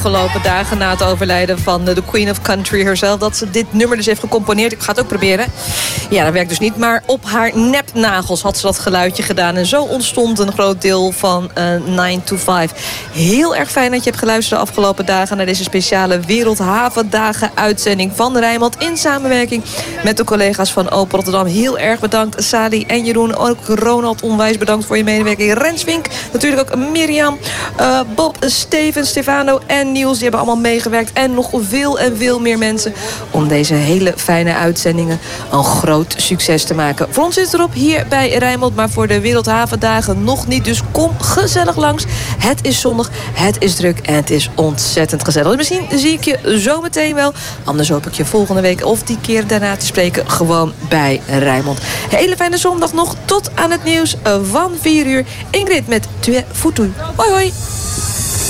Afgelopen dagen na het overlijden van de Queen of Country herself, dat ze dit nummer dus heeft gecomponeerd. Ik ga het ook proberen. Ja, dat werkt dus niet. Maar op haar nepnagels had ze dat geluidje gedaan. En zo ontstond een groot deel van 9 to 5. Heel erg fijn dat je hebt geluisterd de afgelopen dagen naar deze speciale Wereldhavendagen uitzending van Rijnmond. In samenwerking met de collega's van Open Rotterdam. Heel erg bedankt Sally en Jeroen. Ook Ronald onwijs bedankt voor je medewerking. Rensvink, natuurlijk ook Mirjam, Bob, Steven, Stefano en Niels, die hebben allemaal meegewerkt. En nog veel en veel meer mensen om deze hele fijne uitzendingen een groot succes te maken. Voor ons is het erop hier bij Rijnmond, maar voor de Wereldhavendagen nog niet. Dus kom gezellig langs. Het is zonnig, het is druk en het is ontzettend gezellig. Dus misschien zie ik je zo meteen wel. Anders hoop ik je volgende week of die keer daarna te spreken gewoon bij Rijnmond. Hele fijne zondag nog. Tot aan het nieuws van 4 uur. Ingrid met Twee Foutu. Hoi hoi.